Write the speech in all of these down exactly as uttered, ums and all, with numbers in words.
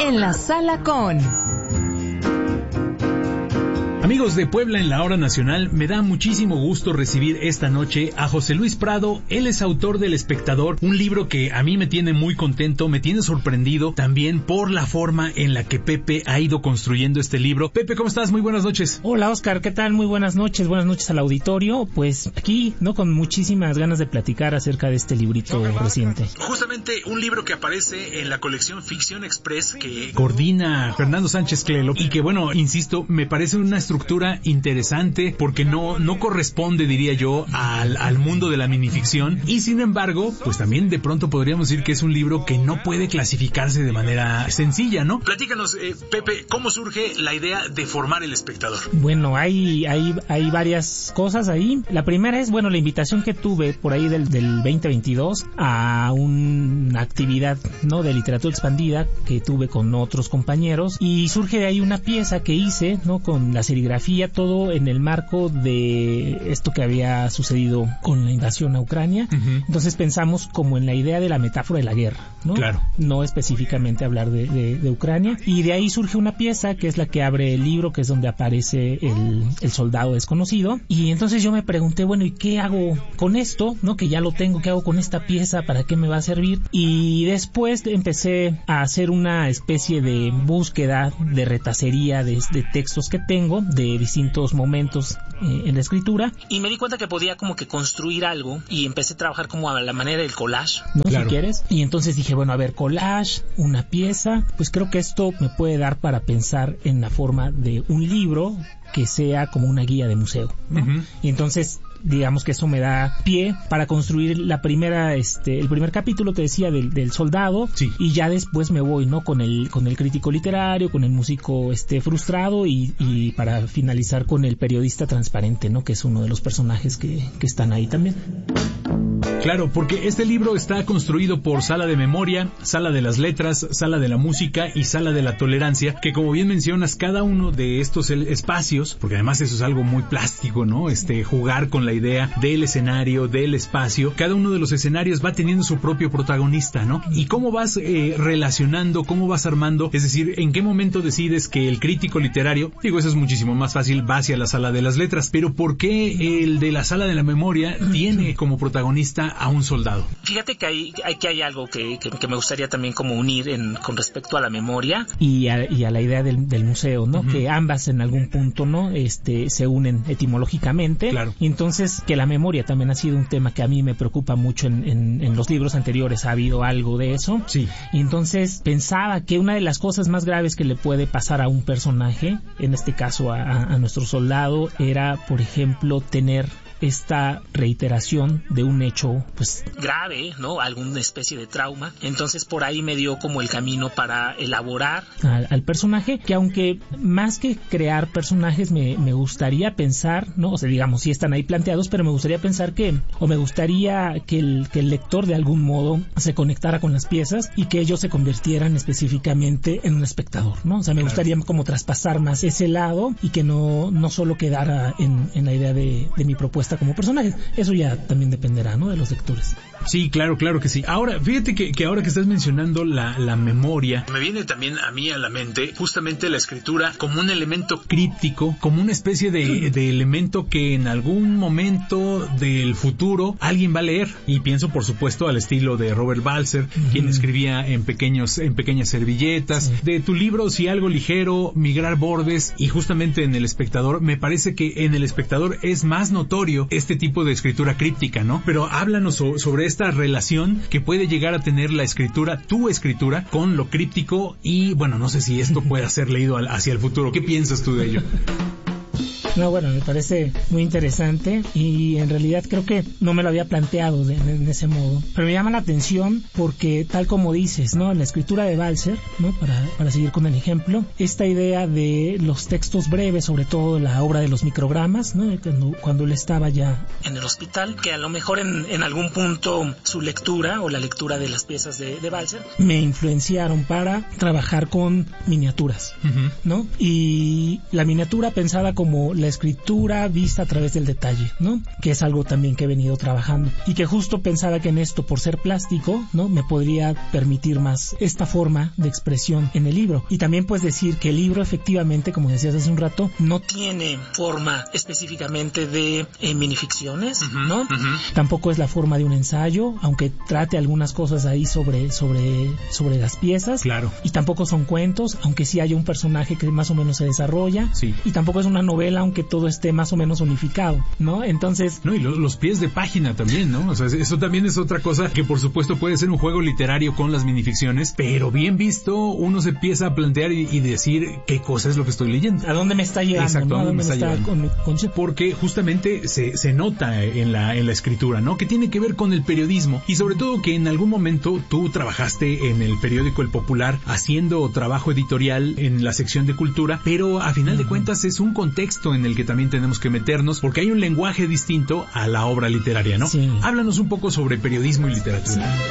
en la sala con... Amigos de Puebla en la Hora Nacional, me da muchísimo gusto recibir esta noche a José Luis Prado. Él es autor del Espectador, un libro que a mí me tiene muy contento, me tiene sorprendido también por la forma en la que Pepe ha ido construyendo este libro. Pepe, ¿cómo estás? Muy buenas noches. Hola, Oscar, ¿qué tal? Muy buenas noches, buenas noches al auditorio. Pues aquí, ¿no? Con muchísimas ganas de platicar acerca de este librito reciente. Justamente un libro que aparece en la colección Ficción Express que coordina Fernando Sánchez Clelo y que, bueno, insisto, me parece una estructura interesante porque no, no corresponde, diría yo, al, al mundo de la minificción, y sin embargo, pues también de pronto podríamos decir que es un libro que no puede clasificarse de manera sencilla, ¿no? Platícanos, eh, Pepe, ¿cómo surge la idea de formar El Espectador? Bueno, hay, hay, hay varias cosas ahí. La primera es, bueno, la invitación que tuve por ahí del, del veinte veintidós a una actividad, ¿no?, de literatura expandida que tuve con otros compañeros, y surge de ahí una pieza que hice, ¿no?, con la serigrafía, todo en el marco de esto que había sucedido con la invasión a Ucrania. Uh-huh. Entonces pensamos como en la idea de la metáfora de la guerra, ¿no? Claro. No específicamente hablar de, de, de Ucrania. Y de ahí surge una pieza que es la que abre el libro, que es donde aparece el, el soldado desconocido. Y entonces yo me pregunté, bueno, ¿y qué hago con esto? ¿No? Que ya lo tengo, ¿qué hago con esta pieza? ¿Para qué me va a servir? Y después empecé a hacer una especie de búsqueda, de retacería de, de textos que tengo, de distintos momentos eh, en la escritura, y me di cuenta que podía como que construir algo, y empecé a trabajar como a la manera del collage, ¿no? Claro. Si quieres. Y entonces dije, bueno, a ver, collage, una pieza, pues creo que esto me puede dar para pensar en la forma de un libro que sea como una guía de museo, ¿no? Uh-huh. Y entonces digamos que eso me da pie para construir la primera, este, el primer capítulo que decía del, del soldado, sí. Y ya después me voy, ¿no?, con el, con el crítico literario, con el músico, este, frustrado, y, y para finalizar con el periodista transparente, ¿no?, que es uno de los personajes que, que están ahí también. Claro, porque este libro está construido por Sala de Memoria, Sala de las Letras, Sala de la Música y Sala de la Tolerancia, que como bien mencionas, cada uno de estos espacios, porque además eso es algo muy plástico, ¿no?, este, jugar con la idea del escenario, del espacio, cada uno de los escenarios va teniendo su propio protagonista, ¿no? Y cómo vas eh, relacionando, cómo vas armando, es decir, en qué momento decides que el crítico literario, digo, eso es muchísimo más fácil, va hacia la Sala de las Letras, pero ¿por qué el de la Sala de la Memoria tiene como protagonista a un soldado? Fíjate que hay, que hay algo que, que, que me gustaría también como unir en, con respecto a la memoria y a, y a la idea del, del museo, ¿no? Uh-huh. Que ambas en algún punto, ¿no?, este, se unen etimológicamente. Claro. Y entonces que la memoria también ha sido un tema que a mí me preocupa mucho en, en, en los libros anteriores, ha habido algo de eso. Sí. Y entonces pensaba que una de las cosas más graves que le puede pasar a un personaje, en este caso a, a nuestro soldado, era, por ejemplo, tener esta reiteración de un hecho pues grave, ¿no?, alguna especie de trauma. Entonces por ahí me dio como el camino para elaborar al, al personaje, que aunque más que crear personajes me, me gustaría pensar, ¿no?, o sea, digamos, sí están ahí planteados, pero me gustaría pensar que, o me gustaría que el, que el lector de algún modo se conectara con las piezas y que ellos se convirtieran específicamente en un espectador, ¿no? O sea, me gustaría como traspasar más ese lado y que no, no solo quedara en, en la idea de, de mi propuesta como personaje. Eso ya también dependerá, ¿no?, de los lectores. Sí, claro, claro que sí. Ahora, fíjate que, que ahora que estás mencionando la, la memoria, me viene también a mí a la mente justamente la escritura como un elemento críptico, como una especie de, de elemento que en algún momento del futuro alguien va a leer. Y pienso, por supuesto, al estilo de Robert Balser, uh-huh. quien escribía en pequeños, en pequeñas servilletas. Sí. De tu libro, Si algo ligero, Migrar bordes, y justamente en El Espectador, me parece que en El Espectador es más notorio este tipo de escritura críptica, ¿no? Pero háblanos so, sobre esta relación que puede llegar a tener la escritura, tu escritura, con lo críptico, y bueno, no sé si esto pueda ser leído hacia el futuro. ¿Qué piensas tú de ello? No, bueno, me parece muy interesante y en realidad creo que no me lo había planteado de, de, de ese modo. Pero me llama la atención porque, tal como dices, ¿no? En la escritura de Balser, ¿no? Para, para seguir con el ejemplo, esta idea de los textos breves, sobre todo la obra de los microgramas, ¿no? Cuando, cuando él estaba ya en el hospital, que a lo mejor en, en algún punto su lectura o la lectura de las piezas de, de Balser me influenciaron para trabajar con miniaturas, uh-huh. ¿no? Y la miniatura pensada como la escritura vista a través del detalle, ¿no? Que es algo también que he venido trabajando y que justo pensaba que en esto, por ser plástico, ¿no? Me podría permitir más esta forma de expresión en el libro. Y también pues decir que el libro efectivamente, como decías hace un rato, no tiene forma específicamente de eh, minificciones, uh-huh, ¿no? Uh-huh. Tampoco es la forma de un ensayo, aunque trate algunas cosas ahí sobre, sobre, sobre las piezas. Claro. Y tampoco son cuentos, aunque sí haya un personaje que más o menos se desarrolla. Sí. Y tampoco es una novela, aunque todo esté más o menos unificado, ¿no? Entonces... No, y lo, los pies de página también, ¿no? O sea, eso también es otra cosa que por supuesto puede ser un juego literario con las minificciones, pero bien visto uno se empieza a plantear y, y decir qué cosa es lo que estoy leyendo. ¿A dónde me está llevando? Exacto, ¿no? ¿a dónde me está, está con, con... Porque justamente se, se nota en la, en la escritura, ¿no? Que tiene que ver con el periodismo y sobre todo que en algún momento tú trabajaste en el periódico El Popular haciendo trabajo editorial en la sección de cultura, pero a final de cuentas es un contexto en el que también tenemos que meternos porque hay un lenguaje distinto a la obra literaria, ¿no? Sí. Háblanos un poco sobre periodismo y literatura. Sí.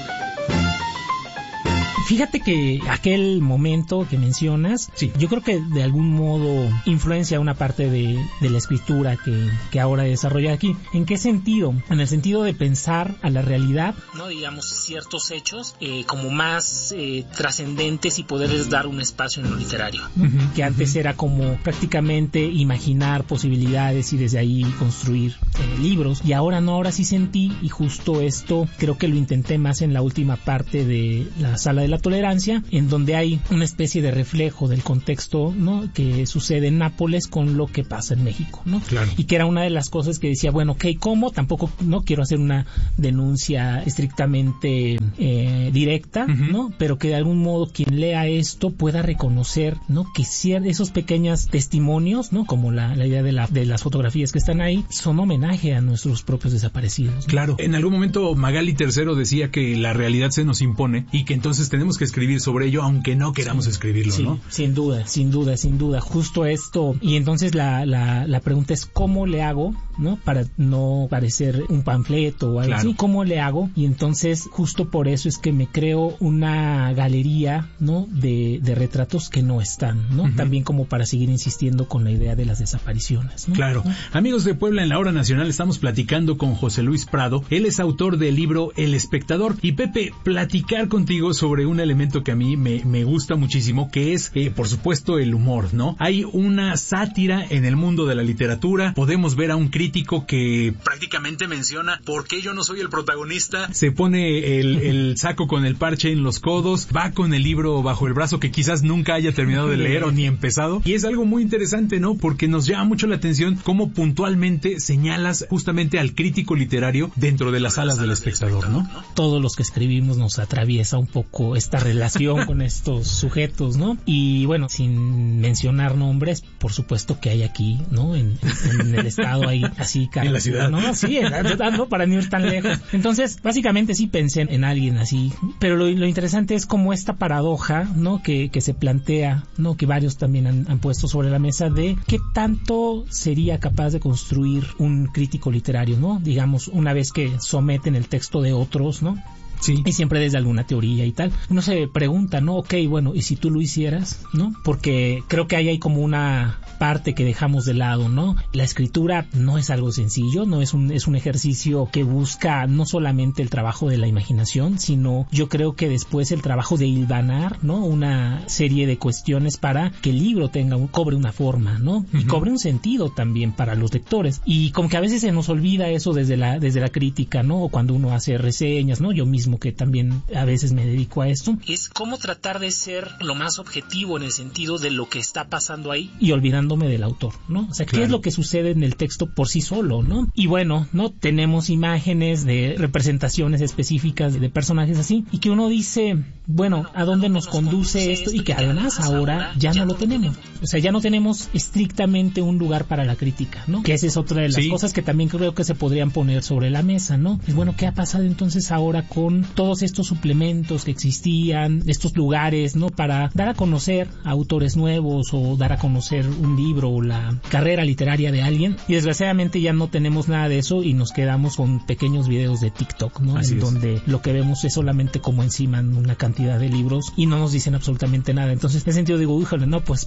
Fíjate que aquel momento que mencionas, sí, yo creo que de algún modo influencia una parte de, de la escritura que, que ahora desarrolla aquí. ¿En qué sentido? En el sentido de pensar a la realidad, no digamos ciertos hechos eh, como más eh, trascendentes y poderles dar un espacio en lo literario, uh-huh, que antes uh-huh. era como prácticamente imaginar posibilidades y desde ahí construir eh, libros, y ahora no, ahora sí sentí, y justo esto creo que lo intenté más en la última parte de la Sala de la Tolerancia, en donde hay una especie de reflejo del contexto, ¿no?, que sucede en Nápoles con lo que pasa en México, ¿no? Claro. Y que era una de las cosas que decía, bueno, ok, ¿cómo? Tampoco no quiero hacer una denuncia estrictamente eh, directa, uh-huh. ¿no? Pero que de algún modo quien lea esto pueda reconocer, ¿no?, que cier- esos pequeños testimonios, ¿no?, como la, la idea de, la, de las fotografías que están ahí, son homenaje a nuestros propios desaparecidos, ¿no? Claro. En algún momento Magali tercero decía que la realidad se nos impone y que entonces tenemos que escribir sobre ello aunque no queramos sí, escribirlo, sí, ¿no? Sin duda, sin duda, sin duda. Justo esto. Y entonces la, la, la pregunta es ¿cómo le hago, no? Para no parecer un panfleto o algo claro. así. ¿Cómo le hago? Y entonces justo por eso es que me creo una galería, ¿no?, de, de retratos que no están, ¿no? Uh-huh. También como para seguir insistiendo con la idea de las desapariciones, ¿no? Claro. ¿No? Amigos de Puebla, en la Hora Nacional estamos platicando con José Luis Prado. Él es autor del libro El Espectador. Y Pepe, platicar contigo sobre un elemento que a mí me, me gusta muchísimo, que es, eh, por supuesto, el humor, ¿no? Hay una sátira en el mundo de la literatura. Podemos ver a un crítico que prácticamente menciona ¿por qué yo no soy el protagonista? Se pone el, el saco con el parche en los codos, va con el libro bajo el brazo que quizás nunca haya terminado de leer o ni empezado. Y es algo muy interesante, ¿no? Porque nos llama mucho la atención cómo puntualmente señalas justamente al crítico literario dentro de las salas del espectador, ¿no? Todos los que escribimos nos atraviesa un poco esta relación con estos sujetos, ¿no? Y bueno, sin mencionar nombres, por supuesto que hay aquí, ¿no? En, en el estado ahí, así, en la ciudad, ¿no? Sí, en la ciudad, ¿no? Para no ir tan lejos. Entonces, básicamente sí pensé en alguien así, pero lo, lo interesante es como esta paradoja, ¿no? Que, que se plantea, ¿no? Que varios también han, han puesto sobre la mesa de qué tanto sería capaz de construir un crítico literario, ¿no? Digamos, una vez que someten el texto de otros, ¿no? Sí. Y siempre desde alguna teoría y tal. Uno se pregunta, ¿no? Ok, bueno, ¿y si tú lo hicieras? ¿No? Porque creo que ahí hay como una parte que dejamos de lado, ¿no? La escritura no es algo sencillo, no es un, es un ejercicio que busca no solamente el trabajo de la imaginación, sino yo creo que después el trabajo de hilvanar, ¿no? Una serie de cuestiones para que el libro tenga, cobre una forma, ¿no? Y uh-huh. cobre un sentido también para los lectores. Y como que a veces se nos olvida eso desde la, desde la crítica, ¿no? O cuando uno hace reseñas, ¿no? Yo mismo que también a veces me dedico a esto, es cómo tratar de ser lo más objetivo en el sentido de lo que está pasando ahí y olvidándome del autor, ¿no? O sea, claro. ¿qué es lo que sucede en el texto por sí solo, ¿no? Y bueno, ¿no? Tenemos imágenes de representaciones específicas de personajes así y que uno dice, bueno, ¿a dónde nos conduce esto? Y que además ahora ya no lo tenemos. O sea, ya no tenemos estrictamente un lugar para la crítica, ¿no? Que esa es otra de las sí. cosas que también creo que se podrían poner sobre la mesa, ¿no? Y bueno, ¿qué ha pasado entonces ahora con todos estos suplementos que existían, estos lugares, ¿no? Para dar a conocer a autores nuevos o dar a conocer un libro o la carrera literaria de alguien. Y desgraciadamente ya no tenemos nada de eso y nos quedamos con pequeños videos de TikTok, ¿no? Así en es. Donde lo que vemos es solamente como enciman una cantidad de libros y no nos dicen absolutamente nada. Entonces, en ese sentido digo, híjole, no, pues prefiero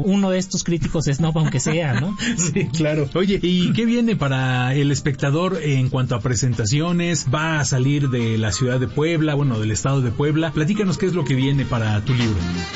uno de estos críticos snob, aunque sea, ¿no? Sí, claro. Oye, ¿y qué viene para El Espectador en cuanto a presentaciones? ¿Va a salir de la ciudad de Puebla, bueno, del estado de Puebla? Platícanos qué es lo que viene para tu libro.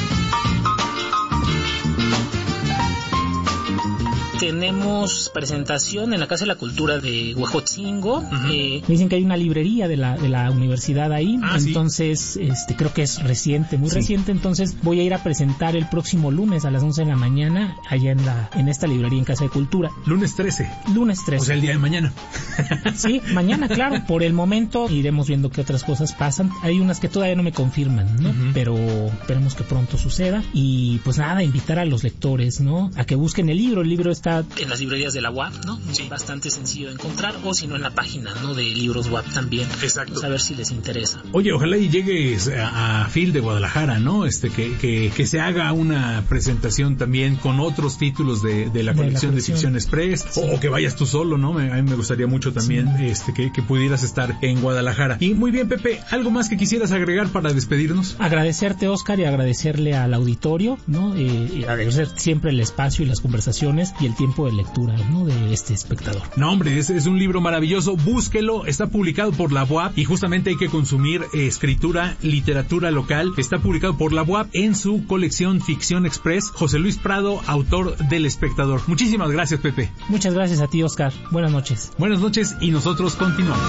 Tenemos presentación en la Casa de la Cultura de Huejotzingo. Uh-huh. Eh, dicen que hay una librería de la de la universidad ahí. Ah, entonces, ¿sí? este creo que es reciente, muy sí. reciente. Entonces voy a ir a presentar el próximo lunes a las once de la mañana allá en la en esta librería en Casa de Cultura. Lunes trece. Lunes trece. O sea, el día de mañana. Sí, mañana, claro. Por el momento iremos viendo qué otras cosas pasan. Hay unas que todavía no me confirman, ¿no? Uh-huh. Pero esperemos que pronto suceda. Y pues nada, invitar a los lectores, ¿no? A que busquen el libro. El libro está en las librerías de la U A P, ¿no? Sí. Bastante sencillo de encontrar, o si no en la página, ¿no? De Libros U A P también. Exacto. Pues a ver si les interesa. Oye, ojalá y llegues a, a Phil de Guadalajara, ¿no? Este, que, que, que se haga una presentación también con otros títulos de, de la de colección la de Ficción Express, sí. o, o que vayas tú solo, ¿no? Me, a mí me gustaría mucho también, sí. este, que, que pudieras estar en Guadalajara. Y muy bien, Pepe, ¿algo más que quisieras agregar para despedirnos? Agradecerte, Oscar, y agradecerle al auditorio, ¿no? Eh, y agradecer siempre el espacio y las conversaciones y el tiempo de lectura, ¿no? De este espectador. No, hombre, es, es un libro maravilloso, búsquelo, está publicado por la U A P y justamente hay que consumir eh, escritura, literatura local. Está publicado por la U A P en su colección Ficción Express. José Luis Prado, autor del Espectador. Muchísimas gracias, Pepe. Muchas gracias a ti, Oscar. Buenas noches. Buenas noches y nosotros continuamos.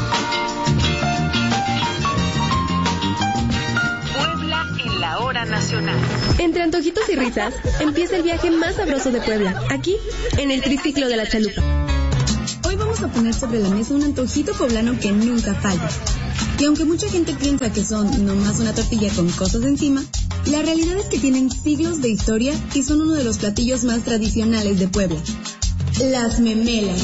Nacional. Entre antojitos y risas, empieza el viaje más sabroso de Puebla, aquí, en el Triciclo de la Chalupa. Hoy vamos a poner sobre la mesa un antojito poblano que nunca falla. Y aunque mucha gente piensa que son nomás una tortilla con cosas encima, la realidad es que tienen siglos de historia y son uno de los platillos más tradicionales de Puebla. Las memelas.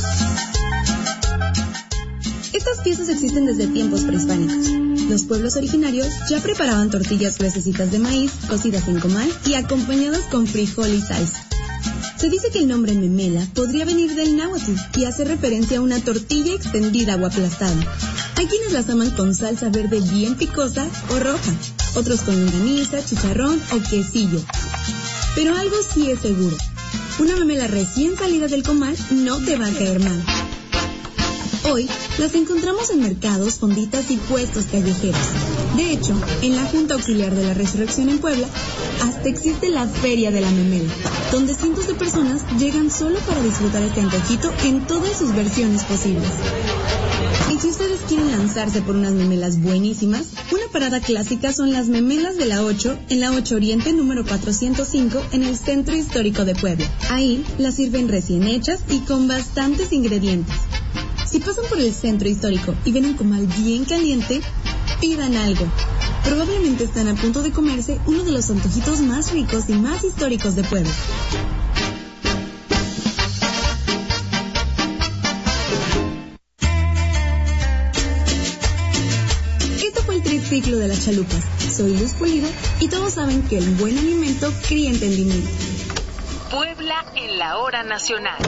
Estas piezas existen desde tiempos prehispánicos. Los pueblos originarios ya preparaban tortillas gruesecitas de maíz, cocidas en comal y acompañadas con frijol y salsa. Se dice que el nombre memela podría venir del náhuatl y hace referencia a una tortilla extendida o aplastada. Hay quienes las aman con salsa verde bien picosa o roja, otros con longaniza, chicharrón o quesillo. Pero algo sí es seguro, una memela recién salida del comal no te va a caer mal. Hoy las encontramos en mercados, fonditas y puestos callejeros. De hecho, en la Junta Auxiliar de la Resurrección en Puebla, hasta existe la Feria de la Memela, donde cientos de personas llegan solo para disfrutar este antojito en todas sus versiones posibles. Y si ustedes quieren lanzarse por unas memelas buenísimas, una parada clásica son las memelas de la ocho, en la ocho Oriente número cuatrocientos cinco, en el Centro Histórico de Puebla. Ahí las sirven recién hechas y con bastantes ingredientes. Si pasan por el centro histórico y ven un comal bien caliente, pidan algo. Probablemente están a punto de comerse uno de los antojitos más ricos y más históricos de Puebla. Esto fue el Triciclo de las Chalupas. Soy Luz Pulido y todos saben que el buen alimento cría entendimiento. Puebla en la hora nacional.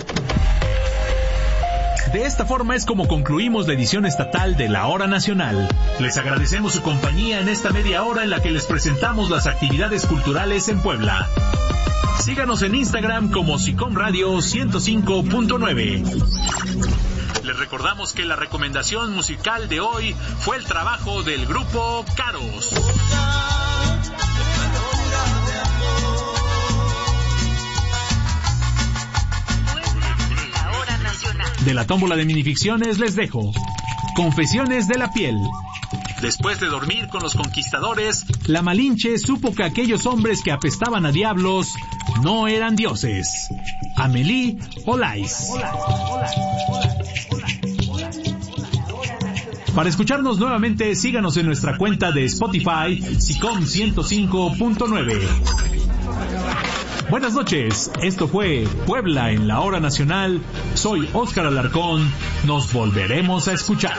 De esta forma es como concluimos la edición estatal de La Hora Nacional. Les agradecemos su compañía en esta media hora en la que les presentamos las actividades culturales en Puebla. Síganos en Instagram como Sicom Radio ciento cinco punto nueve. Les recordamos que la recomendación musical de hoy fue el trabajo del grupo Caros. De la tómbola de minificciones les dejo Confesiones de la piel. Después de dormir con los conquistadores, la Malinche supo que aquellos hombres que apestaban a diablos no eran dioses. Amélie Olais. Para escucharnos nuevamente, síganos en nuestra cuenta de Spotify, Sicom ciento cinco punto nueve. Buenas noches, esto fue Puebla en la Hora Nacional. Soy Óscar Alarcón, nos volveremos a escuchar.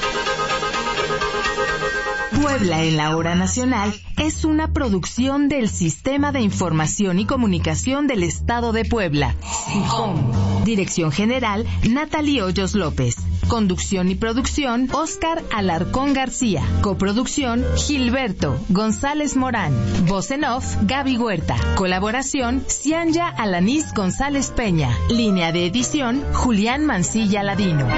Puebla en la Hora Nacional es una producción del Sistema de Información y Comunicación del Estado de Puebla. SICOM. Dirección General, Natalie Hoyos López. Conducción y producción, Óscar Alarcón García. Coproducción, Gilberto González Morán. Voz en off, Gaby Huerta. Colaboración, Cianya Alanís González Peña. Línea de edición, Julián Mancilla Ladino.